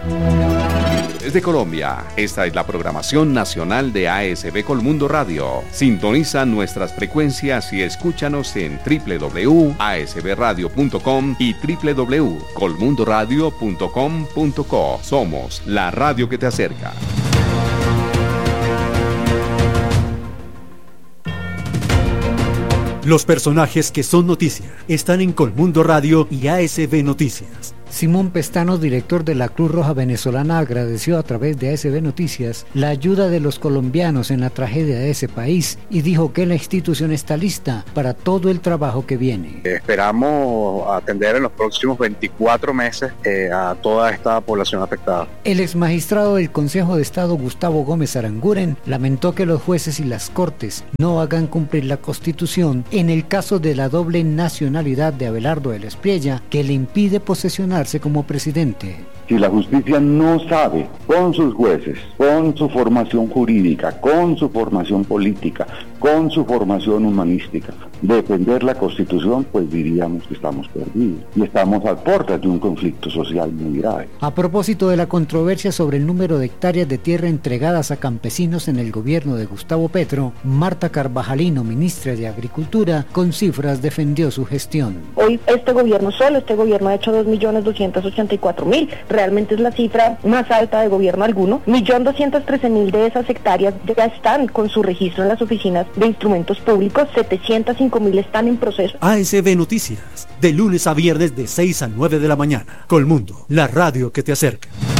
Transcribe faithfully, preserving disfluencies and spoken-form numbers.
Desde Colombia, esta es la programación nacional de A S B Colmundo Radio. Sintoniza nuestras frecuencias y escúchanos en doble u doble u doble u punto a s b radio punto com y doble u doble u doble u punto colmundo radio punto com punto co. Somos la radio que te acerca. Los personajes que son noticia están en Colmundo Radio y A S B Noticias. Simón Pestano, director de la Cruz Roja Venezolana, agradeció a través de A S B Noticias la ayuda de los colombianos en la tragedia de ese país y dijo que la institución está lista para todo el trabajo que viene. Esperamos atender en los próximos veinticuatro meses eh, a toda esta población afectada. El exmagistrado del Consejo de Estado, Gustavo Gómez Aranguren, lamentó que los jueces y las cortes no hagan cumplir la Constitución en el caso de la doble nacionalidad de Abelardo de la Espriella, que le impide posesionarse como presidente. Si la justicia no sabe, con sus jueces, con su formación jurídica, con su formación política, con su formación humanística, defender la Constitución, pues diríamos que estamos perdidos y estamos a puertas de un conflicto social muy grave. A propósito de la controversia sobre el número de hectáreas de tierra entregadas a campesinos en el gobierno de Gustavo Petro, Marta Carvajalino, ministra de Agricultura, con cifras defendió su gestión. Hoy este gobierno solo, este gobierno ha hecho dos millones doscientos ochenta y cuatro mil, realmente es la cifra más alta de gobierno alguno. un millón doscientos trece mil de esas hectáreas ya están con su registro en las oficinas de instrumentos públicos, setecientos cinco mil están en proceso. A S B Noticias, de lunes a viernes de seis a nueve de la mañana. Colmundo, la radio que te acerca.